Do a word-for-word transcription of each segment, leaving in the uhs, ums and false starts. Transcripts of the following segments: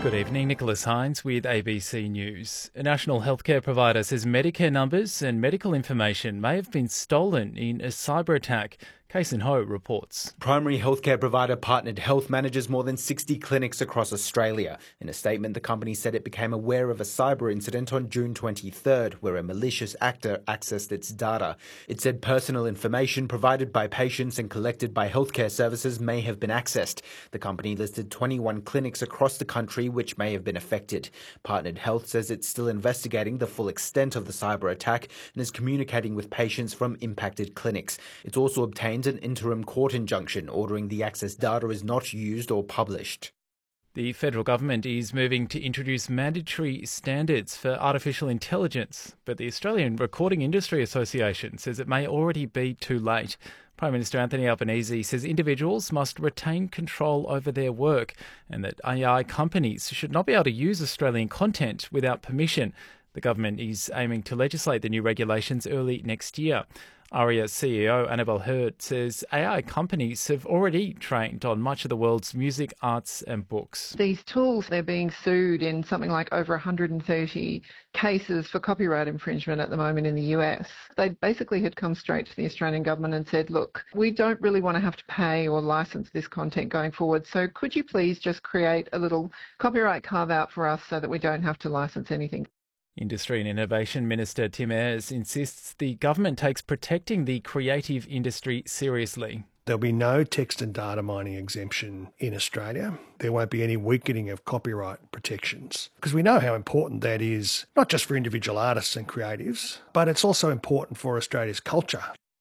Good evening, Nicholas Hines with A B C News. A national healthcare provider says Medicare numbers and medical information may have been stolen in a cyber attack. Kason Ho reports. Primary healthcare provider Partnered Health manages more than sixty clinics across Australia. In a statement, the company said it became aware of a cyber incident on June twenty-third, where a malicious actor accessed its data. It said personal information provided by patients and collected by healthcare services may have been accessed. The company listed twenty-one clinics across the country which may have been affected. Partnered Health says it's still investigating the full extent of the cyber attack and is communicating with patients from impacted clinics. It's also obtained an interim court injunction ordering the access data is not used or published. The federal government is moving to introduce mandatory standards for artificial intelligence, but the Australian Recording Industry Association says it may already be too late. Prime Minister Anthony Albanese says individuals must retain control over their work and that A I companies should not be able to use Australian content without permission. The government is aiming to legislate the new regulations early next year. ARIA C E O Annabel Hurd says A I companies have already trained on much of the world's music, arts and books. These tools, they're being sued in something like over one hundred thirty cases for copyright infringement at the moment in the U S. They basically had come straight to the Australian government and said, look, we don't really want to have to pay or license this content going forward, so could you please just create a little copyright carve-out for us so that we don't have to license anything. Industry and Innovation Minister Tim Ayres insists the government takes protecting the creative industry seriously. There'll be no text and data mining exemption in Australia. There won't be any weakening of copyright protections because we know how important that is, not just for individual artists and creatives, but it's also important for Australia's culture.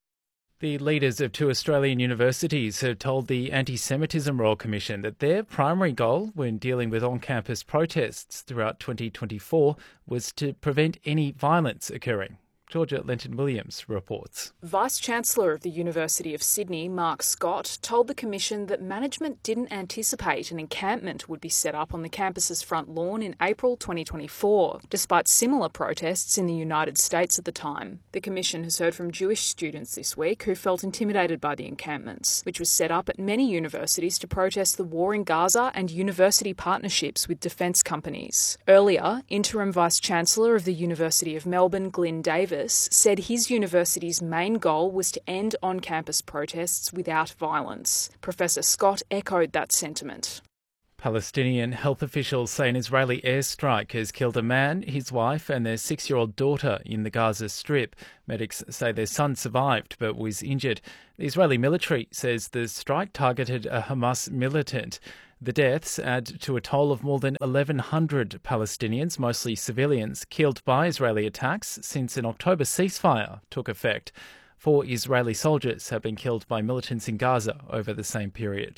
The leaders of two Australian universities have told the Anti-Semitism Royal Commission that their primary goal when dealing with on-campus protests throughout twenty twenty-four was to prevent any violence occurring. Georgia Lenton-Williams reports. Vice-Chancellor of the University of Sydney, Mark Scott, told the Commission that management didn't anticipate an encampment would be set up on the campus's front lawn in April twenty twenty-four, despite similar protests in the United States at the time. The Commission has heard from Jewish students this week who felt intimidated by the encampments, which was set up at many universities to protest the war in Gaza and university partnerships with defence companies. Earlier, Interim Vice-Chancellor of the University of Melbourne, Glyn Davis, said his university's main goal was to end on-campus protests without violence. Professor Scott echoed that sentiment. Palestinian health officials say an Israeli airstrike has killed a man, his wife and their six-year-old daughter in the Gaza Strip. Medics say their son survived but was injured. The Israeli military says the strike targeted a Hamas militant. The deaths add to a toll of more than eleven hundred Palestinians, mostly civilians, killed by Israeli attacks since an October ceasefire took effect. Four Israeli soldiers have been killed by militants in Gaza over the same period.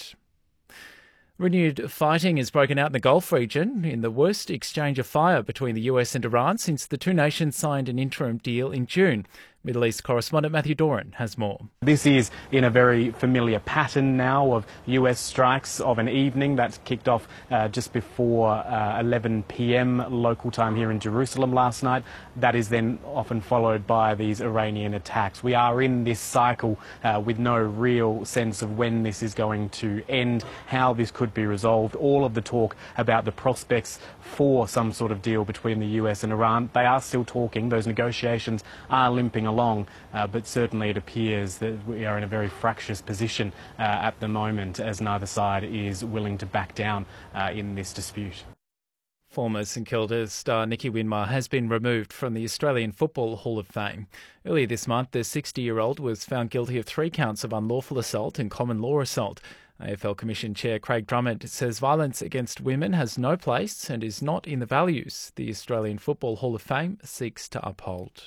Renewed fighting has broken out in the Gulf region in the worst exchange of fire between the U S and Iran since the two nations signed an interim deal in June. Middle East correspondent Matthew Doran has more. This is in a very familiar pattern now of U S strikes of an evening that kicked off uh, just before uh, eleven p m local time here in Jerusalem last night. That is then often followed by these Iranian attacks. We are in this cycle uh, with no real sense of when this is going to end, how this could be resolved. All of the talk about the prospects for some sort of deal between the U S and Iran, they are still talking. Those negotiations are limping along, uh, but certainly it appears that we are in a very fractious position uh, at the moment as neither side is willing to back down uh, in this dispute. Former St Kilda star Nicky Winmar has been removed from the Australian Football Hall of Fame. Earlier this month, the sixty-year-old was found guilty of three counts of unlawful assault and common law assault. A F L Commission Chair Craig Drummond says violence against women has no place and is not in the values the Australian Football Hall of Fame seeks to uphold.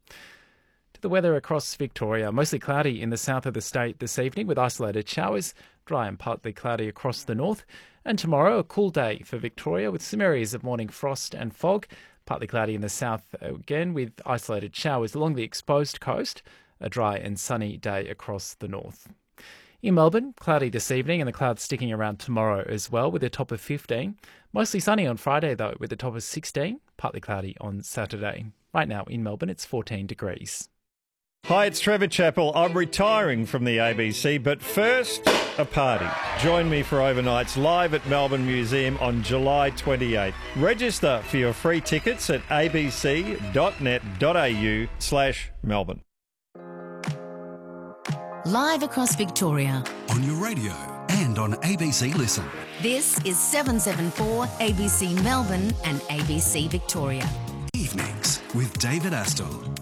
To the weather across Victoria, mostly cloudy in the south of the state this evening with isolated showers, dry and partly cloudy across the north. And tomorrow, a cool day for Victoria with some areas of morning frost and fog, partly cloudy in the south again with isolated showers along the exposed coast, a dry and sunny day across the north. In Melbourne, cloudy this evening and the clouds sticking around tomorrow as well with a top of fifteen. Mostly sunny on Friday though with a top of sixteen, partly cloudy on Saturday. Right now in Melbourne it's fourteen degrees. Hi, it's Trevor Chappell. I'm retiring from the A B C, but first... a party. Join me for overnights live at Melbourne Museum on July twenty-eighth. Register for your free tickets at abc.net.au slash Melbourne. Live across Victoria. On your radio and on A B C Listen. This is seven seven four A B C Melbourne and A B C Victoria. Evenings with David Astle.